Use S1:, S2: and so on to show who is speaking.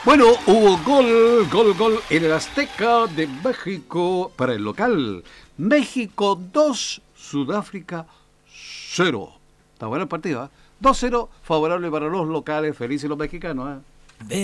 S1: Bueno, hubo gol en el Azteca de México para el local. México 2, Sudáfrica 0. Está bueno el partido, ¿eh? 2-0, favorable para los locales, felices los mexicanos, ¿eh?